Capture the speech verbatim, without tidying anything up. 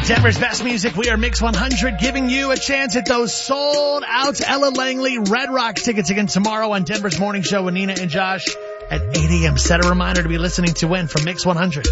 Denver's best music. We are Mix one hundred, giving you a chance at those sold out Ella Langley Red Rocks tickets again tomorrow on Denver's Morning Show with Nina and Josh at eight a.m. Set a reminder to be listening to win from Mix one hundred.